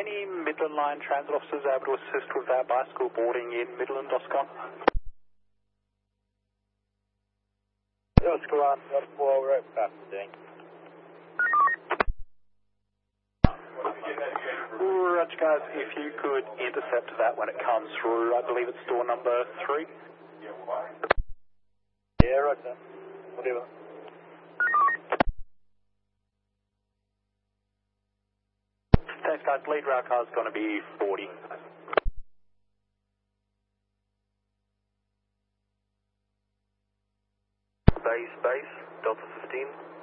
any Midland Line transit officers able to assist with our bicycle boarding in Midland, Oscar? Oscar 1, got 4 rope passing. Roger, guys, if you could intercept that when it comes through, I believe it's door number 3. Yeah, roger. Whatever. Thanks, guys. Lead rail car is going to be 40. Base, Delta 15.